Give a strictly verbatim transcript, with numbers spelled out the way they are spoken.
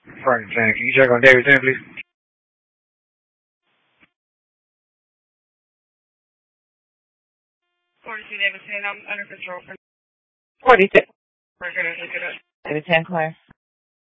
Frank ten. Can you check on David ten, please? forty-two David ten. I'm under control. forty-two. We're going to look it up. David ten, Claire.